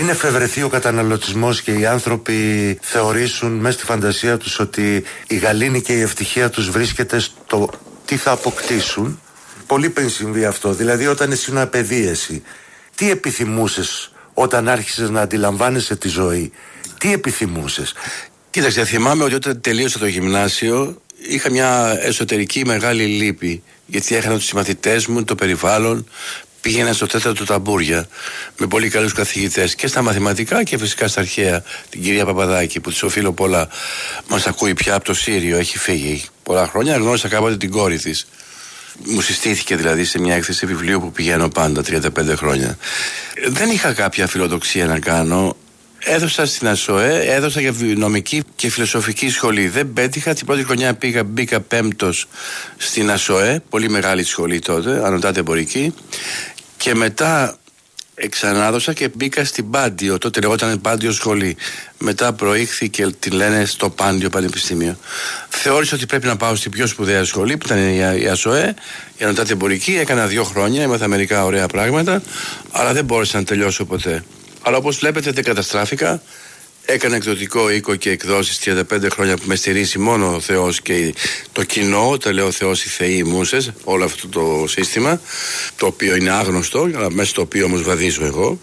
Πριν εφευρεθεί ο καταναλωτισμός και οι άνθρωποι θεωρήσουν μέσα στη φαντασία τους ότι η γαλήνη και η ευτυχία τους βρίσκεται στο τι θα αποκτήσουν, πολύ πριν συμβεί αυτό. Δηλαδή, όταν εσύ ήσουν παιδί, εσύ, τι επιθυμούσες όταν άρχισες να αντιλαμβάνεσαι τη ζωή? Τι επιθυμούσες? Κοίταξε, θυμάμαι ότι όταν τελείωσα το γυμνάσιο είχα μια εσωτερική μεγάλη λύπη, γιατί έχανα τους συμμαθητές μου, το περιβάλλον. Πήγαινα στο τέταρτο ταμπούρια με πολύ καλούς καθηγητές και στα μαθηματικά και φυσικά στα αρχαία. Την κυρία Παπαδάκη, που της οφείλω πολλά. Μας ακούει πια από το Σύριο, έχει φύγει πολλά χρόνια. Γνώρισα κάποτε την κόρη της. Μου συστήθηκε δηλαδή σε μια έκθεση βιβλίου που πηγαίνω πάντα 35 χρόνια. Δεν είχα κάποια φιλοδοξία να κάνω. Έδωσα στην ΑΣΟΕ, έδωσα για νομική και φιλοσοφική σχολή. Δεν πέτυχα. Την πρώτη χρονιά μπήκα πέμπτος στην ΑΣΟΕ, πολύ μεγάλη σχολή τότε, ανωτάτη εμπορική. Και μετά ξανάδωσα και μπήκα στην Πάντιο, τότε λεγόταν Πάντιο σχολή. Μετά προήχθηκε, τη λένε, στο Πάντιο Πανεπιστήμιο. Θεώρησα ότι πρέπει να πάω στην πιο σπουδαία σχολή που ήταν η ΑΣΟΕ, η ανωτάτη εμπορική. Έκανα 2 χρόνια, έμαθα μερικά ωραία πράγματα, αλλά δεν μπόρεσα να τελειώσω ποτέ. Αλλά όπως βλέπετε δεν καταστράφηκα. Έκανα εκδοτικό οίκο και εκδόσεις 35 χρόνια που με στηρίζει μόνο ο Θεός και το κοινό. Όταν λέω Θεός, οι θεοί, οι μούσες, όλο αυτό το σύστημα, το οποίο είναι άγνωστο, αλλά μέσα στο οποίο όμως βαδίζω εγώ,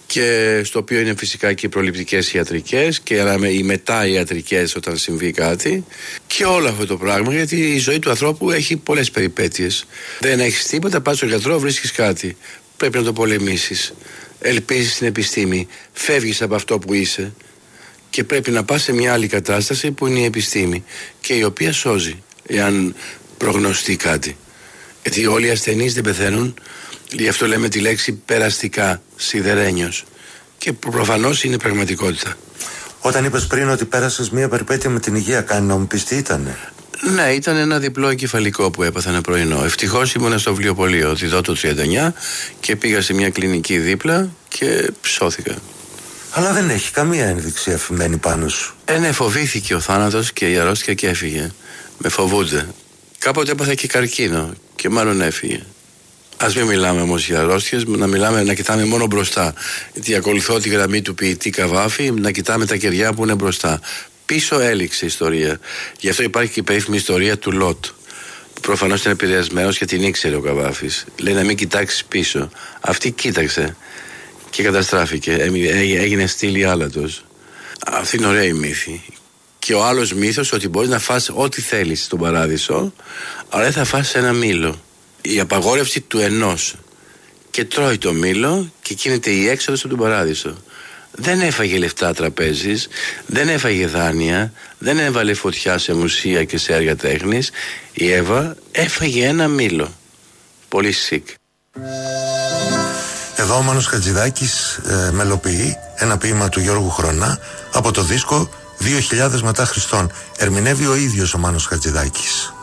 και στο οποίο είναι φυσικά και οι προληπτικές ιατρικές και οι μετά ιατρικές όταν συμβεί κάτι, και όλο αυτό το πράγμα, γιατί η ζωή του ανθρώπου έχει πολλές περιπέτειες. Δεν έχεις τίποτα, πας στον γιατρό, βρίσκεις κάτι. Πρέπει να το πολεμήσεις. Ελπίζεις στην επιστήμη, φεύγεις από αυτό που είσαι και πρέπει να πας σε μια άλλη κατάσταση που είναι η επιστήμη και η οποία σώζει εάν προγνωστεί κάτι. Γιατί όλοι οι ασθενείς δεν πεθαίνουν, γι' αυτό λέμε τη λέξη περαστικά, σιδερένιος, και προφανώς είναι πραγματικότητα. Όταν είπες πριν ότι πέρασες μια περιπέτεια με την υγεία, κάνει να μου πεις τι ήτανε? Ναι, ήταν ένα διπλό εγκεφαλικό που έπαθα ένα πρωινό. Ευτυχώς ήμουνα στο βιβλιοπωλείο, τη ΔΟΤΟ 39, και πήγα σε μια κλινική δίπλα και σώθηκα. Αλλά δεν έχει καμία ένδειξη αφημένη πάνω σου. Ναι, φοβήθηκε ο θάνατος και η αρρώστια και έφυγε. Με φοβούνται. Κάποτε έπαθα και καρκίνο και μάλλον έφυγε. Ας μην μιλάμε όμως για αρρώστιες, να κοιτάμε μόνο μπροστά. Γιατί ακολουθώ τη γραμμή του ποιητή Καβάφη, να κοιτάμε τα κεριά που είναι μπροστά. Πίσω έληξε η ιστορία. Γι' αυτό υπάρχει και η περίφημη ιστορία του Λότ. Προφανώς ήταν επηρεασμένος και την ήξερε ο Καβάφης. Λέει να μην κοιτάξεις πίσω. Αυτή κοίταξε και καταστράφηκε. Έγινε στήλη άλατος. Αυτή είναι ωραία η μύθη. Και ο άλλος μύθος ότι μπορείς να φας ό,τι θέλεις στον παράδεισο, αλλά δεν θα φας ένα μήλο. Η απαγόρευση του ενός. Και τρώει το μήλο και γίνεται η έξοδος από τον παράδεισο. Δεν έφαγε λεφτά τραπέζης, δεν έφαγε δάνεια, δεν έβαλε φωτιά σε μουσεία και σε έργα τέχνης. Η Εύα έφαγε ένα μήλο. Πολύ σικ. Εδώ ο Μάνος Χατζηδάκης μελοποιεί ένα ποίημα του Γιώργου Χρονά από το δίσκο 2000 μετά Χριστόν. Ερμηνεύει ο ίδιος ο Μάνος Χατζηδάκης.